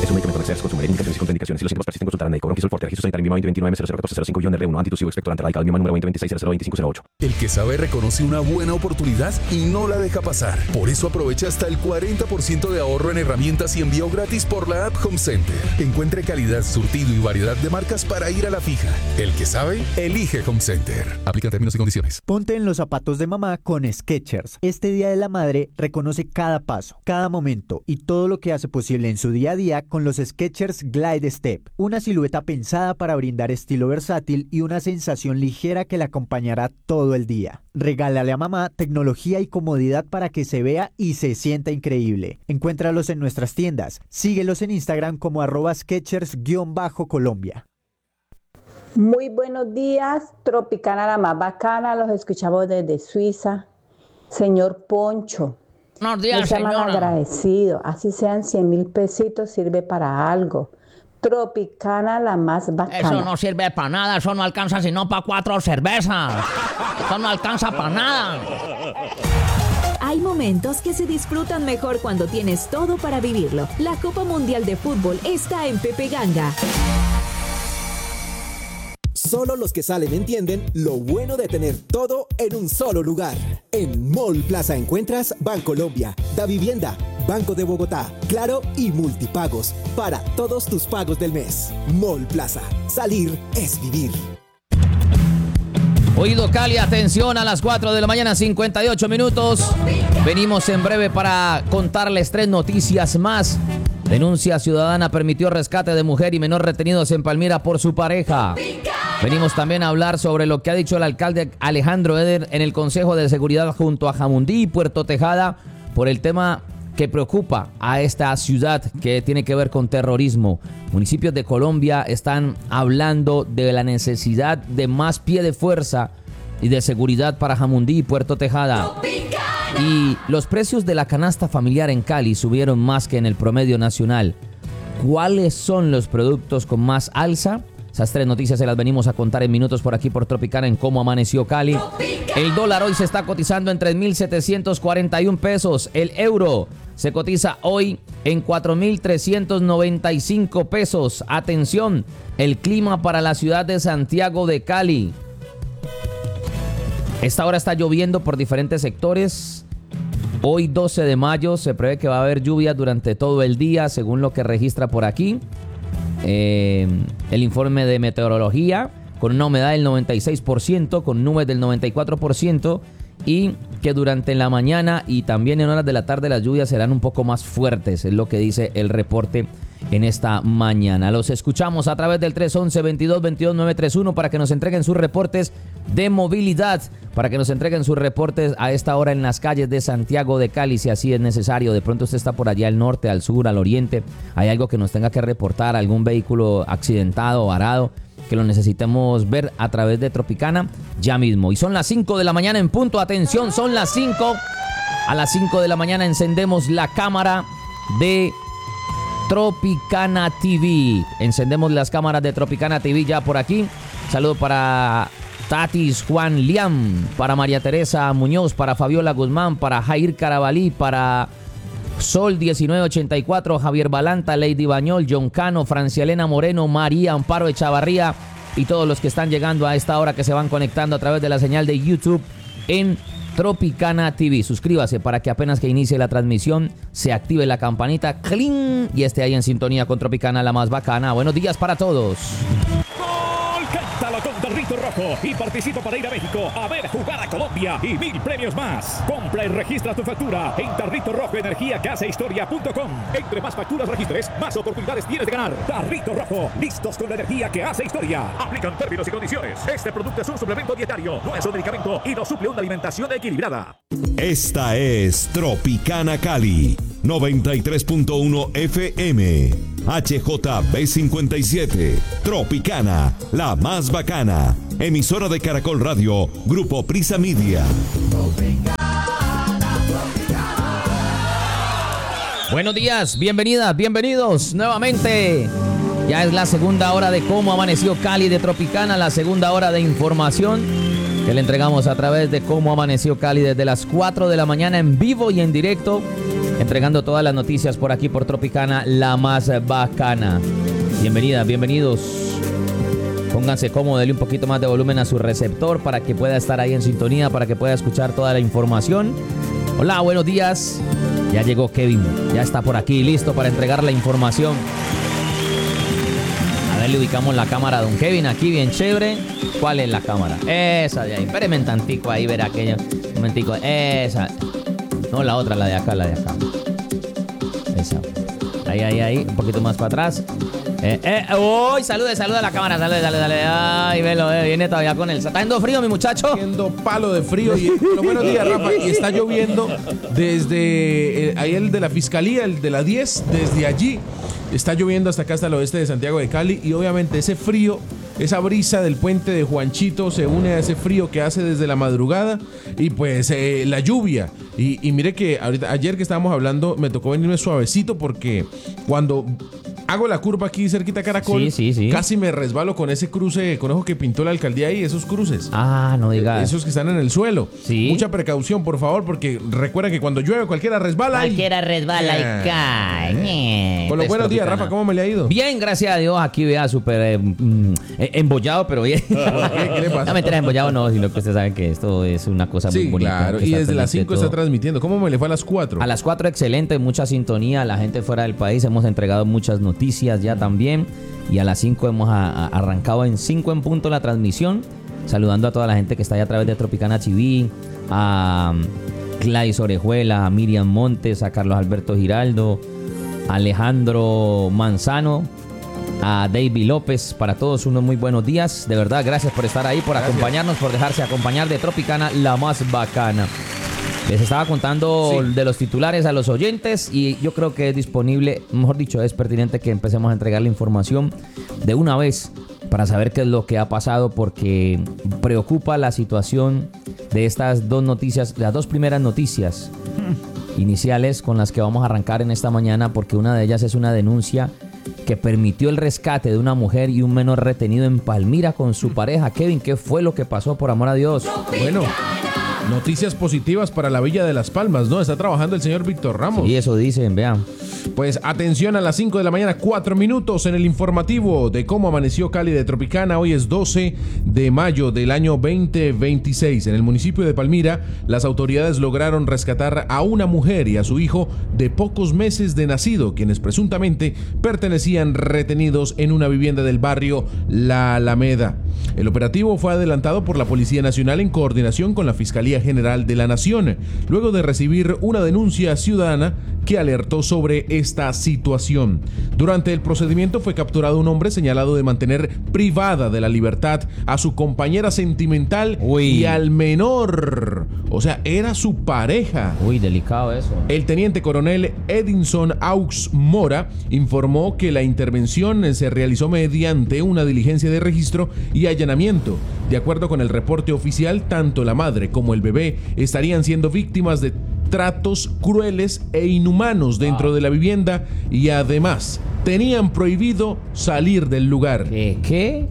Es un medicamento de consumo. Indicaciones y contraindicaciones. Si los síntomas persisten, consultar al médico. Registro Forte. Registro sanitario en BIMA 2029-001405-R1. Antitusivo expectorante radical. BIMA número 2026-002508. El que sabe reconoce una buena oportunidad y no la deja pasar. Por eso aprovecha hasta el 40% de ahorro en herramientas y envío gratis por la app Home Center. Encuentre calidad, surtido y variedad de marcas para ir a la fija. El que sabe, elige Home Center. Aplica términos y condiciones. Ponte en los zapatos de mamá con Skechers. Este Día de la Madre reconoce cada paso, cada momento y todo lo que hace posible en su día a día con los Skechers Glide Step. Una silueta pensada para brindar estilo versátil y una sensación ligera que la acompañará todo el día. Regálale a mamá tecnología y comodidad para que se vea y se sienta increíble. Encuéntralos en nuestras tiendas. Síguelos en Instagram como @Skechers_Colombia. Muy buenos días, Tropicana la más bacana, los escuchamos desde Suiza. Señor Poncho, buenos días, no sea mal señora. agradecido, así sean 100,000 pesitos, sirve para algo. Tropicana la más bacana. Eso no sirve para nada, eso no alcanza sino para 4 cervezas. Eso no alcanza para nada. Hay momentos que se disfrutan mejor cuando tienes todo para vivirlo. La Copa Mundial de Fútbol está en Pepe Ganga. Solo los que salen entienden lo bueno de tener todo en un solo lugar. En Mall Plaza encuentras Bancolombia, Davivienda, Banco de Bogotá, Claro y Multipagos para todos tus pagos del mes. Mall Plaza. Salir es vivir. Oído Cali, atención, a las 4 de la mañana, 58 minutos. Venimos en breve para contarles 3 noticias más. Denuncia ciudadana permitió rescate de mujer y menor retenidos en Palmira por su pareja. Venimos también a hablar sobre lo que ha dicho el alcalde Alejandro Eder en el Consejo de Seguridad junto a Jamundí y Puerto Tejada por el tema que preocupa a esta ciudad que tiene que ver con terrorismo. Municipios de Colombia están hablando de la necesidad de más pie de fuerza y de seguridad para Jamundí y Puerto Tejada. Y los precios de la canasta familiar en Cali subieron más que en el promedio nacional. ¿Cuáles son los productos con más alza? Esas 3 noticias se las venimos a contar en minutos por aquí por Tropicana en Cómo Amaneció Cali. El dólar hoy se está cotizando en 3.741 pesos. El euro se cotiza hoy en 4.395 pesos. Atención, el clima para la ciudad de Santiago de Cali. Esta hora está lloviendo por diferentes sectores. Hoy 12 de mayo se prevé que va a haber lluvia durante todo el día, según lo que registra por aquí el informe de meteorología, con una humedad del 96%, con nubes del 94%, y que durante la mañana y también en horas de la tarde las lluvias serán un poco más fuertes, es lo que dice el reporte en esta mañana. Los escuchamos a través del 311-2222-931 para que nos entreguen sus reportes de movilidad, para que nos entreguen sus reportes a esta hora en las calles de Santiago de Cali, si así es necesario. De pronto usted está por allá al norte, al sur, al oriente, hay algo que nos tenga que reportar, algún vehículo accidentado o varado, que lo necesitemos ver a través de Tropicana ya mismo. Y son las 5 de la mañana en punto, atención, son las 5. A las 5 de la mañana encendemos la cámara de Tropicana TV. Encendemos las cámaras de Tropicana TV ya por aquí. Saludo para Tatis Juan Liam, para María Teresa Muñoz, para Fabiola Guzmán, para Jair Carabalí, para Sol 1984, Javier Balanta, Lady Bañol, John Cano, Francia Elena Moreno, María Amparo Echavarría y todos los que están llegando a esta hora, que se van conectando a través de la señal de YouTube en Tropicana TV. Suscríbase para que apenas que inicie la transmisión se active la campanita, ¡cling!, y esté ahí en sintonía con Tropicana, la más bacana. Buenos días para todos. Cántalo con Tarrito Rojo y participa para ir a México a ver jugar a Colombia y 1000 premios más. Compra y registra tu factura en Tarrito Rojo Energía que hace historia.com. Entre más facturas registres, más oportunidades tienes de ganar. Tarrito Rojo, listos con la energía que hace historia. Aplican términos y condiciones. Este producto es un suplemento dietario, no es un medicamento y no suple una alimentación equilibrada. Esta es Tropicana Cali, 93.1 FM. HJB57, Tropicana, la más bacana. Emisora de Caracol Radio, Grupo Prisa Media. Buenos días, bienvenidas, bienvenidos nuevamente. Ya es la segunda hora de Cómo Amaneció Cali de Tropicana, la segunda hora de información que le entregamos a través de Cómo Amaneció Cali desde las 4 de la mañana en vivo y en directo entregando todas las noticias por aquí por Tropicana, la más bacana. Bienvenidas, bienvenidos. Pónganse cómodos, denle un poquito más de volumen a su receptor para que pueda estar ahí en sintonía, para que pueda escuchar toda la información. Hola, buenos días. Ya llegó Kevin, ya está por aquí, listo para entregar la información. A ver, le ubicamos la cámara a don Kevin aquí, bien chévere. ¿Cuál es la cámara? Esa de ahí. Espéreme un tantico ahí, ver aquella. Un momentico, esa. No, la otra, la de acá, la de acá. Esa. Ahí, un poquito más para atrás. ¡Uy! Salude a la cámara, salude. Ay, velo, viene todavía con él. ¿Está dando frío, mi muchacho? Haciendo palo de frío. Y, bueno, buenos días, Rafa. Y está lloviendo desde ahí el de la Fiscalía, el de la 10, desde allí. Está lloviendo hasta acá, hasta el oeste de Santiago de Cali. Y obviamente ese frío, esa brisa del puente de Juanchito se une a ese frío que hace desde la madrugada. Y pues la lluvia. Y mire que ayer que estábamos hablando, me tocó venirme suavecito porque cuando hago la curva aquí cerquita a Caracol, sí. Casi me resbalo con ese cruce conejo que pintó la alcaldía ahí, esos cruces. Ah, no digas. Esos que están en el suelo. Sí. Mucha precaución, por favor, porque recuerden que cuando llueve cualquiera resbala. Y cae. Con los buenos días, Rafa, ¿cómo me le ha ido? Bien, gracias a Dios. Aquí vea súper embollado, pero bien. ¿Qué le pasa? No me enteras embollado, no, sino que ustedes saben que esto es una cosa muy bonita. Claro, y desde las 5 está transmitiendo. ¿Cómo me le fue a las 4? A las 4, excelente, mucha sintonía. La gente fuera del país, hemos entregado muchas noticias ya también. Y a las 5 hemos arrancado en 5 en punto la transmisión. Saludando a toda la gente que está ahí a través de Tropicana TV. A Gladys Orejuela, a Miriam Montes, a Carlos Alberto Giraldo, a Alejandro Manzano, a David López. Para todos unos muy buenos días. De verdad, gracias por estar ahí, por acompañarnos, por dejarse acompañar de Tropicana, la más bacana. Les estaba contando de los titulares a los oyentes y yo creo que es disponible, mejor dicho, es pertinente que empecemos a entregar la información de una vez para saber qué es lo que ha pasado, porque preocupa la situación de estas dos noticias, las dos primeras noticias iniciales con las que vamos a arrancar en esta mañana, porque una de ellas es una denuncia que permitió el rescate de una mujer y un menor retenido en Palmira con su pareja. Kevin, ¿qué fue lo que pasó, por amor a Dios? Bueno, noticias positivas para la Villa de Las Palmas, ¿no? Está trabajando el señor Víctor Ramos. Y eso dicen, vean. Pues atención, a las 5 de la mañana, 4 minutos en el informativo de cómo amaneció Cali de Tropicana. Hoy es 12 de mayo del año 2026. En el municipio de Palmira, las autoridades lograron rescatar a una mujer y a su hijo de pocos meses de nacido, quienes presuntamente pertenecían retenidos en una vivienda del barrio La Alameda. El operativo fue adelantado por la Policía Nacional en coordinación con la Fiscalía General de la Nación, luego de recibir una denuncia ciudadana que alertó sobre esta situación. Durante el procedimiento fue capturado un hombre señalado de mantener privada de la libertad a su compañera sentimental y al menor. O sea, era su pareja. Uy, delicado eso. El teniente coronel Edinson Aux Mora informó que la intervención se realizó mediante una diligencia de registro y allanamiento. De acuerdo con el reporte oficial, tanto la madre como el bebé estarían siendo víctimas de tratos crueles e inhumanos dentro de la vivienda y además tenían prohibido salir del lugar. ¿Qué?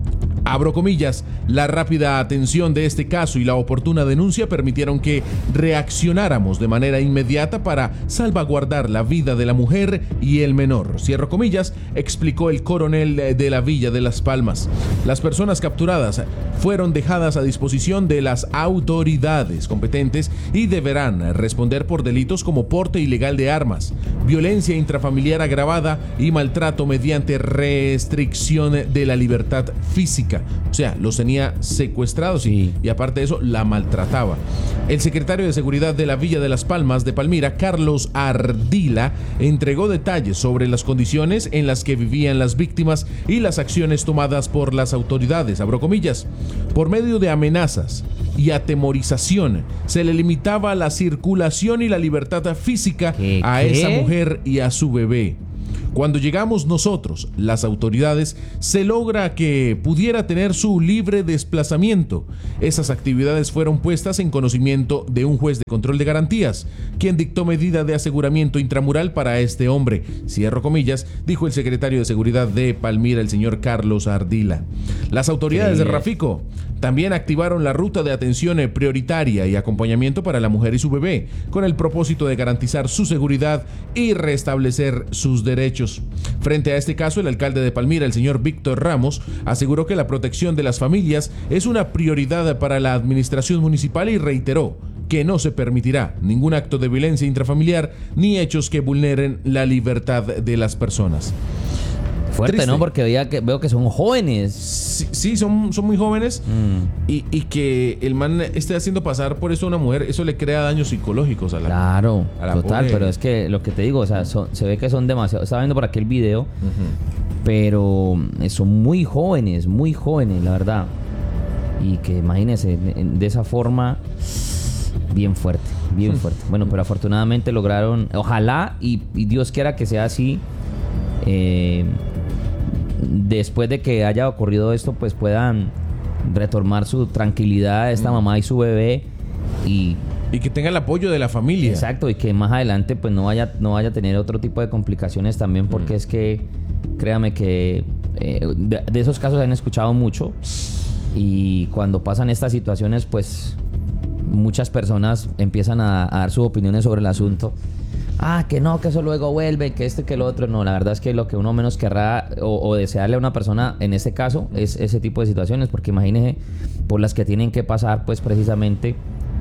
Abro comillas, la rápida atención de este caso y la oportuna denuncia permitieron que reaccionáramos de manera inmediata para salvaguardar la vida de la mujer y el menor. Cierro comillas, explicó el coronel de la Villa de Las Palmas. Las personas capturadas fueron dejadas a disposición de las autoridades competentes y deberán responder por delitos como porte ilegal de armas, violencia intrafamiliar agravada y maltrato mediante restricción de la libertad física. O sea, los tenía secuestrados y aparte de eso la maltrataba. El secretario de Seguridad de la Villa de Las Palmas de Palmira, Carlos Ardila, entregó detalles sobre las condiciones en las que vivían las víctimas y las acciones tomadas por las autoridades. Abro comillas, por medio de amenazas y atemorización se le limitaba la circulación y la libertad física a esa mujer y a su bebé. Cuando llegamos nosotros, las autoridades, se logra que pudiera tener su libre desplazamiento. Esas actividades fueron puestas en conocimiento de un juez de control de garantías, quien dictó medida de aseguramiento intramural para este hombre, cierro comillas, dijo el secretario de Seguridad de Palmira, el señor Carlos Ardila. Las autoridades de Rafico también activaron la ruta de atención prioritaria y acompañamiento para la mujer y su bebé, con el propósito de garantizar su seguridad y restablecer sus derechos. Frente a este caso, el alcalde de Palmira, el señor Víctor Ramos, aseguró que la protección de las familias es una prioridad para la administración municipal y reiteró que no se permitirá ningún acto de violencia intrafamiliar ni hechos que vulneren la libertad de las personas. Fuerte, triste, ¿no? Porque veo que son jóvenes. Sí, son muy jóvenes. Y que el man esté haciendo pasar por eso a una mujer, eso le crea daños psicológicos a la Claro, a la total, pobre. pero es que lo que te digo, o sea, se ve que son demasiado. Estaba viendo por aquí el video, pero son muy jóvenes, la verdad. Y que imagínense, de esa forma, bien fuerte. Bueno, pero afortunadamente lograron, ojalá y Dios quiera que sea así. Después de que haya ocurrido esto, pues puedan retomar su tranquilidad esta mamá y su bebé y que tenga el apoyo de la familia. Exacto, y que más adelante pues no vaya a tener otro tipo de complicaciones también, porque es que créame que de esos casos se han escuchado mucho, y cuando pasan estas situaciones pues muchas personas empiezan a dar sus opiniones sobre el asunto. Que no, que eso luego vuelve, que que lo otro. No, la verdad es que lo que uno menos querrá o desearle a una persona en este caso es ese tipo de situaciones, porque imagínese por las que tienen que pasar, pues precisamente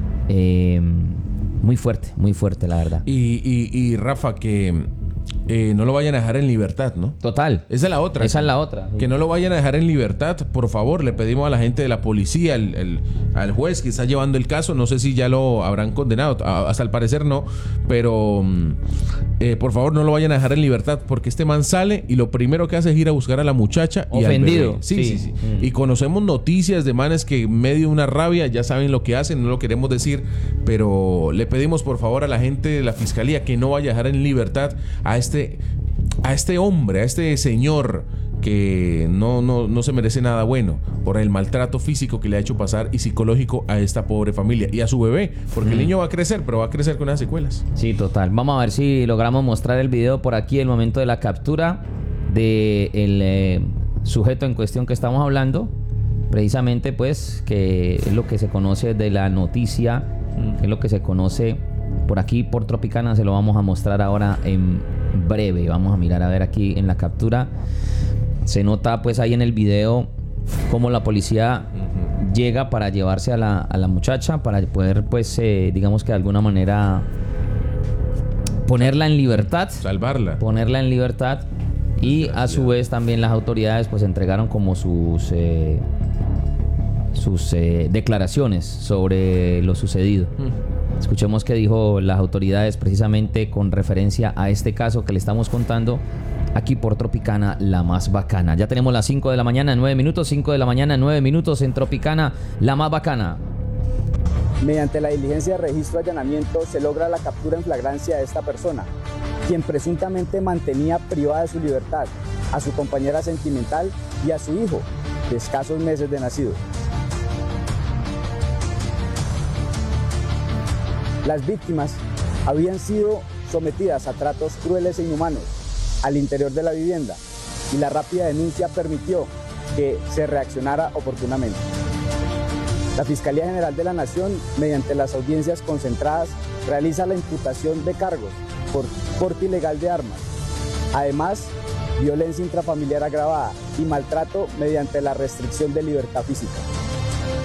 muy fuerte, la verdad. Y Rafa, que no lo vayan a dejar en libertad, ¿no? Total. Esa es la otra. Sí. Que no lo vayan a dejar en libertad, por favor. Le pedimos a la gente de la policía, al juez que está llevando el caso, no sé si ya lo habrán condenado, hasta al parecer no, pero por favor no lo vayan a dejar en libertad, porque este man sale y lo primero que hace es ir a buscar a la muchacha y ofendido. al bebé. Sí. Y conocemos noticias de manes que en medio de una rabia ya saben lo que hacen, no lo queremos decir, pero le pedimos por favor a la gente de la fiscalía que no vaya a dejar en libertad a este hombre, a este señor que no se merece nada bueno por el maltrato físico que le ha hecho pasar y psicológico a esta pobre familia y a su bebé, porque el niño va a crecer, pero va a crecer con esas secuelas. Sí, total. Vamos a ver si logramos mostrar el video por aquí, el momento de la captura del sujeto en cuestión que estamos hablando, precisamente pues que es lo que se conoce de la noticia, que es lo que se conoce por aquí por Tropicana. Se lo vamos a mostrar ahora en breve. Vamos a mirar a ver aquí en la captura. Se nota pues ahí en el video cómo la policía llega para llevarse a la muchacha, para poder pues digamos que de alguna manera ponerla en libertad, salvarla, ponerla en libertad. Y a su vez también las autoridades pues entregaron como sus declaraciones sobre lo sucedido. Escuchemos qué dijo las autoridades precisamente con referencia a este caso que le estamos contando aquí por Tropicana, la más bacana. Ya tenemos las 5 de la mañana, 9 minutos, 5 de la mañana, 9 minutos en Tropicana, la más bacana. Mediante la diligencia de registro de allanamiento se logra la captura en flagrancia de esta persona, quien presuntamente mantenía privada de su libertad a su compañera sentimental y a su hijo, de escasos meses de nacido. Las víctimas habían sido sometidas a tratos crueles e inhumanos al interior de la vivienda, y la rápida denuncia permitió que se reaccionara oportunamente. La Fiscalía General de la Nación, mediante las audiencias concentradas, realiza la imputación de cargos por porte ilegal de armas. Además, violencia intrafamiliar agravada y maltrato mediante la restricción de libertad física.